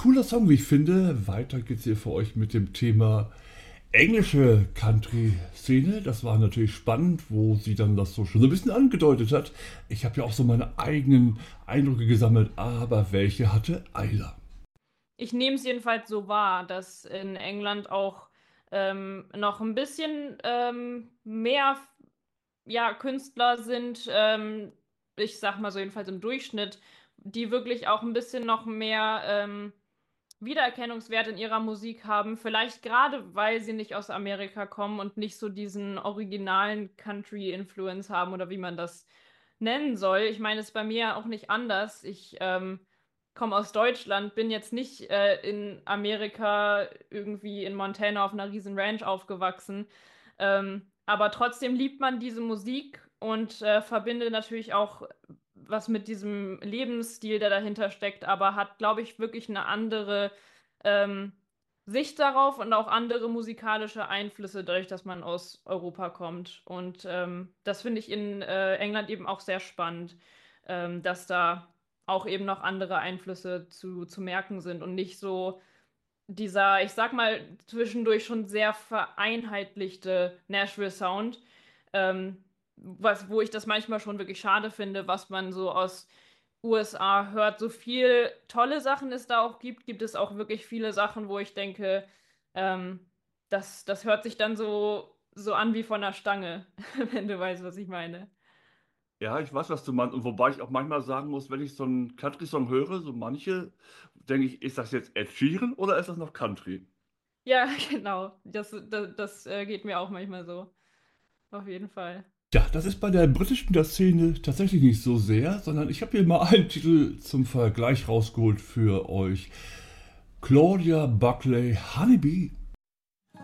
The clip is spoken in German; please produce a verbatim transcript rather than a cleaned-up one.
cooler Song, wie ich finde. Weiter geht's hier für euch mit dem Thema englische Country-Szene. Das war natürlich spannend, wo sie dann das so schon so ein bisschen angedeutet hat. Ich habe ja auch so meine eigenen Eindrücke gesammelt, aber welche hatte Ayla? Ich nehme es jedenfalls so wahr, dass in England auch ähm, noch ein bisschen ähm, mehr ja, Künstler sind, ähm, ich sag mal so jedenfalls im Durchschnitt, die wirklich auch ein bisschen noch mehr ähm, Wiedererkennungswert in ihrer Musik haben. Vielleicht gerade, weil sie nicht aus Amerika kommen und nicht so diesen originalen Country-Influence haben oder wie man das nennen soll. Ich meine, es ist bei mir ja auch nicht anders. Ich ähm, komme aus Deutschland, bin jetzt nicht äh, in Amerika irgendwie in Montana auf einer riesen Ranch aufgewachsen. Ähm, aber trotzdem liebt man diese Musik und äh, verbindet natürlich auch was mit diesem Lebensstil, der dahinter steckt, aber hat, glaube ich, wirklich eine andere ähm, Sicht darauf und auch andere musikalische Einflüsse, dadurch, dass man aus Europa kommt. Und ähm, das finde ich in äh, England eben auch sehr spannend, ähm, dass da auch eben noch andere Einflüsse zu, zu merken sind und nicht so dieser, ich sag mal, zwischendurch schon sehr vereinheitlichte Nashville Sound, ähm, was, wo ich das manchmal schon wirklich schade finde, was man so aus U S A hört. So viel tolle Sachen es da auch gibt, gibt es auch wirklich viele Sachen, wo ich denke, ähm, das, das hört sich dann so, so an wie von der Stange, wenn du weißt, was ich meine. Ja, ich weiß, was du meinst. Und wobei ich auch manchmal sagen muss, wenn ich so einen Country-Song höre, so manche, denke ich, ist das jetzt Ed Sheeran oder ist das noch Country? Ja, genau. Das, das, das äh, geht mir auch manchmal so. Auf jeden Fall. Ja, das ist bei der britischen Szene tatsächlich nicht so sehr, sondern ich habe hier mal einen Titel zum Vergleich rausgeholt für euch. Claudia Buckley Honeybee.